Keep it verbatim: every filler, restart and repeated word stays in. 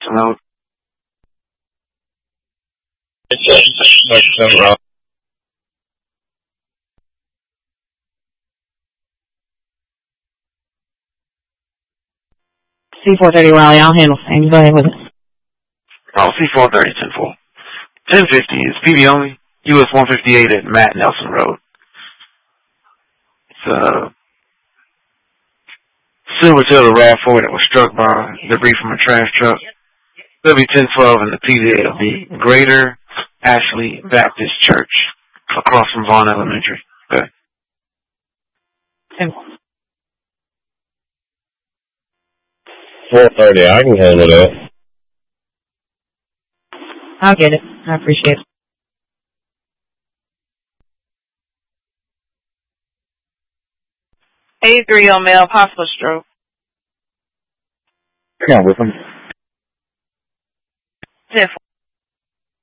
Hello. C four thirty Raleigh, I'll handle things. Go ahead with it. Oh, C four thirty, ten four. ten fifty is P D only. U S one fifty-eight at Matt Nelson Road. It's a silver tail RAV four that was struck by debris from a trash truck. W ten twelve in the P D A of the Greater Ashley Baptist Church across from Vaughn Elementary. Okay. ten four thirty, I can handle that. I'll get it. I appreciate it. eighty-three on male, possible stroke. Yeah, with him. ten